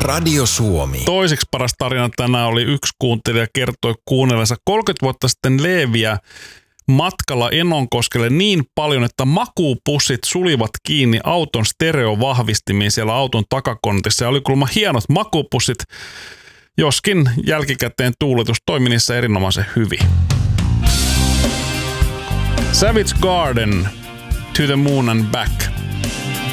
Radio Suomi. Toiseksi paras tarina tänään oli yksi kuuntelija kertoi kuunnellensa 30 vuotta sitten Leeviä matkalla Enonkoskelle niin paljon, että makuupussit sulivat kiinni auton stereovahvistimiin siellä auton takakontissa. Ja oli kuulemma hienot makuupussit, joskin jälkikäteen tuuletus toimi niissä erinomaisen hyvin. Savage Garden, To the Moon and Back.